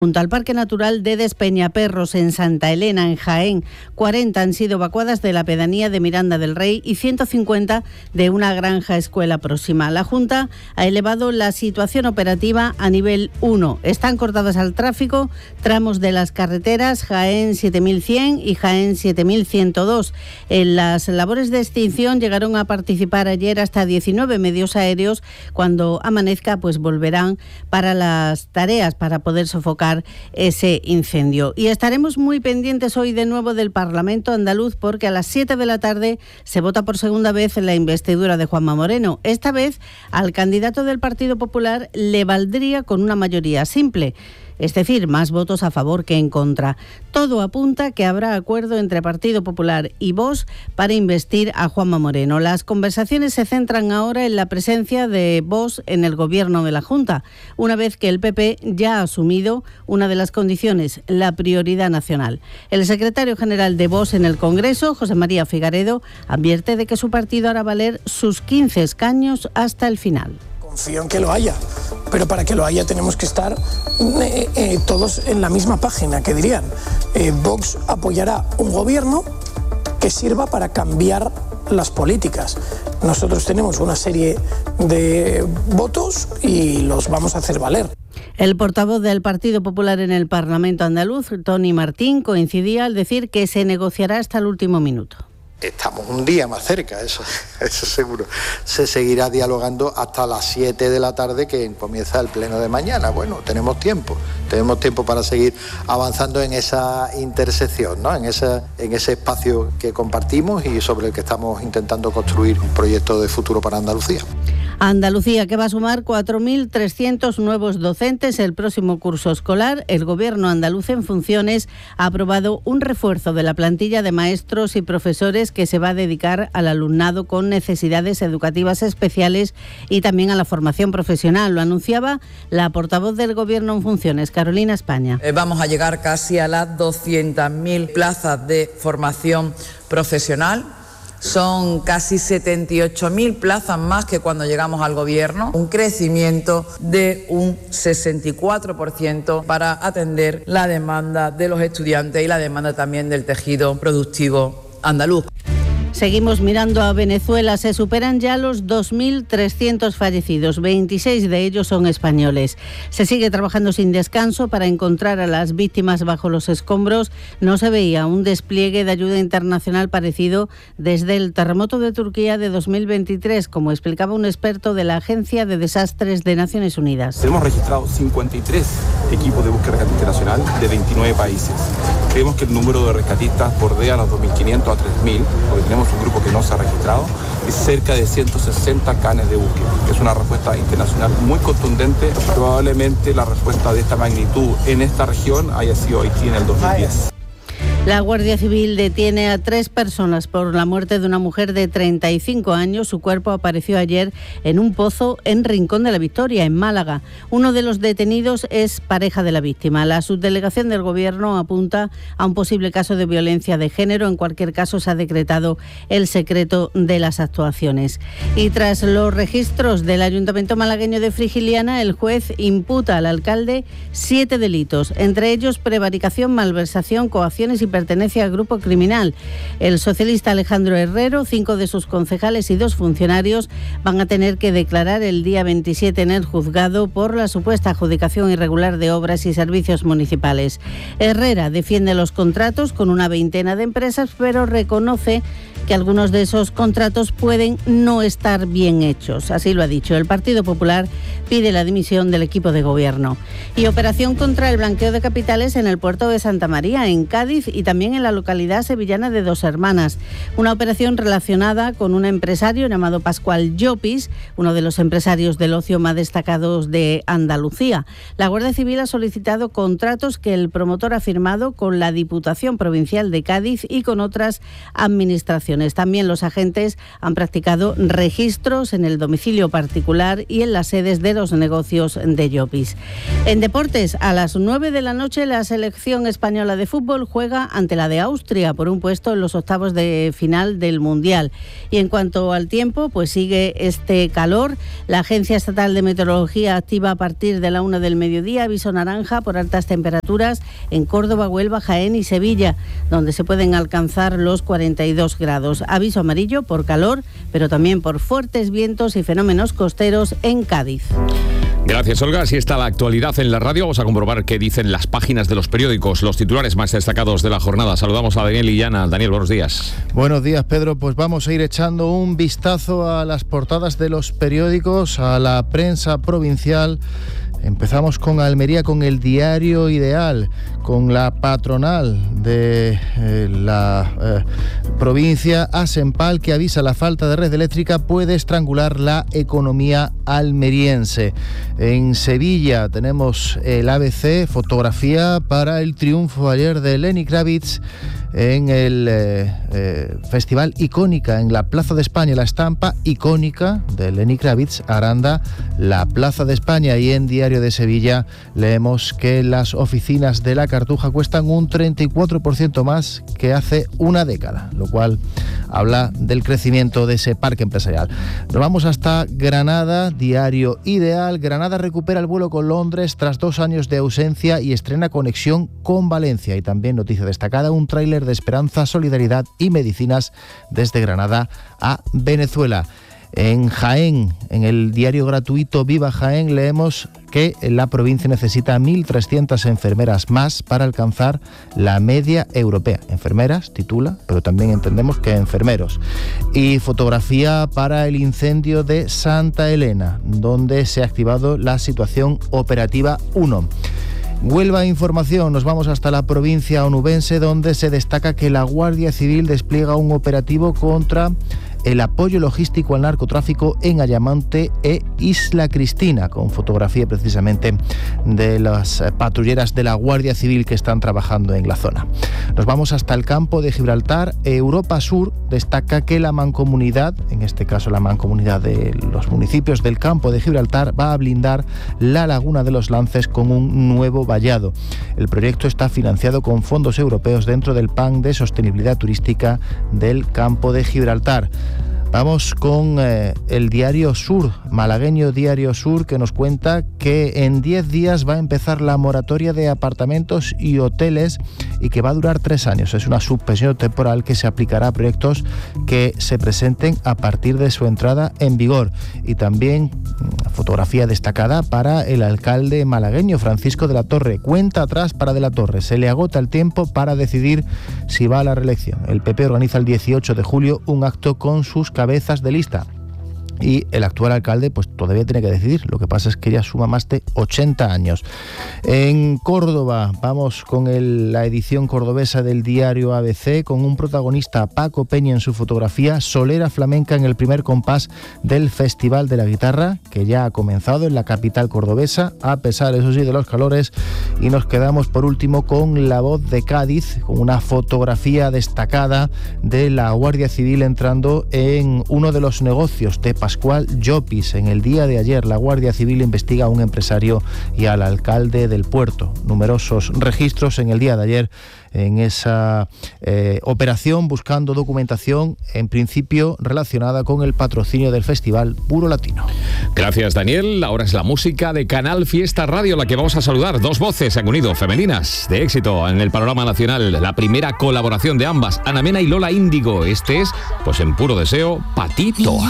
Junto al Parque Natural de Despeñaperros en Santa Elena, en Jaén, 40 han sido evacuadas de la pedanía de Miranda del Rey y 150 de una granja escuela próxima. La Junta ha elevado la situación operativa a nivel 1. Están cortadas al tráfico tramos de las carreteras Jaén 7100 y Jaén 7102. En las labores de extinción llegaron a participar ayer hasta 19 medios aéreos. Cuando amanezca, pues volverán para las tareas para poder sofocar ese incendio. Y estaremos muy pendientes hoy de nuevo del Parlamento andaluz, porque a las 7 de la tarde se vota por segunda vez la investidura de Juanma Moreno. Esta vez al candidato del Partido Popular le valdría con una mayoría simple, es decir, más votos a favor que en contra. Todo apunta que habrá acuerdo entre Partido Popular y Vox para investir a Juanma Moreno. Las conversaciones se centran ahora en la presencia de Vox en el gobierno de la Junta, una vez que el PP ya ha asumido una de las condiciones, la prioridad nacional. El secretario general de Vox en el Congreso, José María Figaredo, advierte de que su partido hará valer sus 15 escaños hasta el final. Confío en que lo haya, pero para que lo haya tenemos que estar todos en la misma página, que dirían. Vox apoyará un gobierno que sirva para cambiar las políticas. Nosotros tenemos una serie de votos y los vamos a hacer valer. El portavoz del Partido Popular en el Parlamento andaluz, Toni Martín, coincidía al decir que se negociará hasta el último minuto. Estamos un día más cerca, eso seguro. Se seguirá dialogando hasta las 7 de la tarde, que comienza el pleno de mañana. Bueno, tenemos tiempo para seguir avanzando en esa intersección, ¿no? en ese espacio que compartimos y sobre el que estamos intentando construir un proyecto de futuro para Andalucía. Andalucía, que va a sumar 4.300 nuevos docentes el próximo curso escolar. El Gobierno andaluz en funciones ha aprobado un refuerzo de la plantilla de maestros y profesores que se va a dedicar al alumnado con necesidades educativas especiales y también a la formación profesional. Lo anunciaba la portavoz del Gobierno en funciones, Carolina España. Vamos a llegar casi a las 200.000 plazas de formación profesional. Son casi 78.000 plazas más que cuando llegamos al Gobierno, un crecimiento de un 64% para atender la demanda de los estudiantes y la demanda también del tejido productivo andaluz. Seguimos mirando a Venezuela. Se superan ya los 2.300 fallecidos. 26 de ellos son españoles. Se sigue trabajando sin descanso para encontrar a las víctimas bajo los escombros. No se veía un despliegue de ayuda internacional parecido desde el terremoto de Turquía de 2023, como explicaba un experto de la Agencia de Desastres de Naciones Unidas. Hemos registrado 53 equipos de búsqueda internacional de 29 países. Creemos que el número de rescatistas bordea los 2.500 a 3.000, porque tenemos un grupo que no se ha registrado, y cerca de 160 canes de búsqueda. Es una respuesta internacional muy contundente. Probablemente la respuesta de esta magnitud en esta región haya sido Haití en el 2010. La Guardia Civil detiene a 3 personas por la muerte de una mujer de 35 años. Su cuerpo apareció ayer en un pozo en Rincón de la Victoria, en Málaga. Uno de los detenidos es pareja de la víctima. La subdelegación del Gobierno apunta a un posible caso de violencia de género. En cualquier caso, se ha decretado el secreto de las actuaciones. Y tras los registros del Ayuntamiento malagueño de Frigiliana, el juez imputa al alcalde 7 delitos, entre ellos prevaricación, malversación, coacciones y pertenencia al grupo criminal. El socialista Alejandro Herrero, 5 de sus concejales y 2 funcionarios van a tener que declarar el día 27 en el juzgado por la supuesta adjudicación irregular de obras y servicios municipales. Herrera defiende los contratos con una veintena de empresas, pero reconoce que algunos de esos contratos pueden no estar bien hechos. Así lo ha dicho. El Partido Popular pide la dimisión del equipo de gobierno. Y operación contra el blanqueo de capitales en el puerto de Santa María, en Cádiz, y también en la localidad sevillana de Dos Hermanas. Una operación relacionada con un empresario llamado Pascual Llopis, uno de los empresarios del ocio más destacados de Andalucía. La Guardia Civil ha solicitado contratos que el promotor ha firmado con la Diputación Provincial de Cádiz y con otras administraciones. También los agentes han practicado registros en el domicilio particular y en las sedes de los negocios de Llopis. En deportes, a las 9 de la noche, la selección española de fútbol juega ante la de Austria por un puesto en los octavos de final del Mundial. Y en cuanto al tiempo, pues sigue este calor. La Agencia Estatal de Meteorología activa a partir de la 1 del mediodía aviso naranja por altas temperaturas en Córdoba, Huelva, Jaén y Sevilla, donde se pueden alcanzar los 42 grados. Aviso amarillo por calor, pero también por fuertes vientos y fenómenos costeros en Cádiz. Gracias, Olga. Así está la actualidad en la radio. Vamos a comprobar qué dicen las páginas de los periódicos, los titulares más destacados de la jornada. Saludamos a Daniel Illana. Daniel, buenos días. Buenos días, Pedro. Pues vamos a ir echando un vistazo a las portadas de los periódicos, a la prensa provincial. Empezamos con Almería, con el Diario Ideal, con la patronal de la provincia, Asempal, que avisa la falta de red eléctrica puede estrangular la economía almeriense. En Sevilla tenemos el ABC, fotografía para el triunfo ayer de Lenny Kravitz en el Festival Icónica en la Plaza de España, la estampa icónica de Lenny Kravitz aranda la Plaza de España. Y en Diario de Sevilla leemos que las oficinas de la Cartuja cuestan un 34% más que hace una década, lo cual habla del crecimiento de ese parque empresarial. Nos vamos hasta Granada, Diario Ideal. Granada recupera el vuelo con Londres tras 2 años de ausencia y estrena conexión con Valencia. Y también noticia destacada, un tráiler de esperanza, solidaridad y medicinas desde Granada a Venezuela. En Jaén, en el diario gratuito Viva Jaén, leemos que la provincia necesita 1.300 enfermeras más para alcanzar la media europea. Enfermeras, titula, pero también entendemos que enfermeros. Y fotografía para el incendio de Santa Elena, donde se ha activado la situación operativa 1. Huelva Información, nos vamos hasta la provincia onubense, donde se destaca que la Guardia Civil despliega un operativo contra el apoyo logístico al narcotráfico en Ayamonte e Isla Cristina, con fotografía precisamente de las patrulleras de la Guardia Civil que están trabajando en la zona. Nos vamos hasta el campo de Gibraltar. Europa Sur destaca que la mancomunidad, en este caso la mancomunidad de los municipios del campo de Gibraltar, va a blindar la laguna de los Lances con un nuevo vallado. El proyecto está financiado con fondos europeos dentro del Plan de Sostenibilidad Turística del campo de Gibraltar. Vamos con el Diario Sur, malagueño Diario Sur, que nos cuenta que en 10 días va a empezar la moratoria de apartamentos y hoteles y que va a durar 3 años. Es una suspensión temporal que se aplicará a proyectos que se presenten a partir de su entrada en vigor. Y también fotografía destacada para el alcalde malagueño, Francisco de la Torre. Cuenta atrás para de la Torre. Se le agota el tiempo para decidir si va a la reelección. El PP organiza el 18 de julio un acto con sus cabezas de lista. Y el actual alcalde pues todavía tiene que decidir. Lo que pasa es que ya suma más de 80 años. En Córdoba vamos con la edición cordobesa del diario ABC, con un protagonista, Paco Peña, en su fotografía, solera flamenca en el primer compás del Festival de la Guitarra, que ya ha comenzado en la capital cordobesa, a pesar, eso sí, de los calores. Y nos quedamos por último con La Voz de Cádiz, con una fotografía destacada de la Guardia Civil entrando en uno de los negocios de Pascual Llopis. En el día de ayer, la Guardia Civil investiga a un empresario y al alcalde del puerto. Numerosos registros en el día de ayer en esa operación, buscando documentación, en principio relacionada con el patrocinio del Festival Puro Latino. Gracias, Daniel. Ahora es la música de Canal Fiesta Radio, la que vamos a saludar. 2 voces han unido, femeninas, de éxito en el panorama nacional. La primera colaboración de ambas, Ana Mena y Lola Índigo. Este es, pues en puro deseo, Patito.